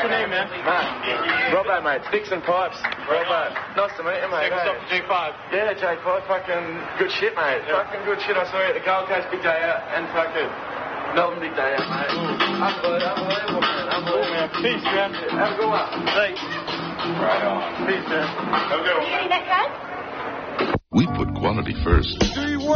your name, man? Mate. Robbo, mate. Sticks and Pipes. Robbo. Nice to meet you, mate. What's up, J5? Yeah, J5. Fucking good shit, mate. Yeah. Fucking good shit. I saw you at the Gold Coast big day out and fucking Melbourne big day out, mate. Unbelievable, man. Unbelievable, man. Peace, man. Have a good one. Thanks. Right on. Peace, man. Have a good one. Are you getting that, guys? We put quality first.